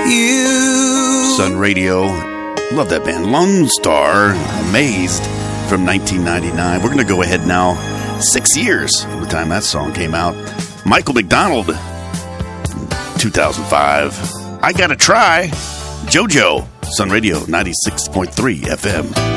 Sun Radio. Love that band. Lone Star, Amazed, from 1999. We're going to go ahead now. 6 years from the time that song came out. Michael McDonald, 2005. I Gotta Try. JoJo, Sun Radio, 96.3 FM.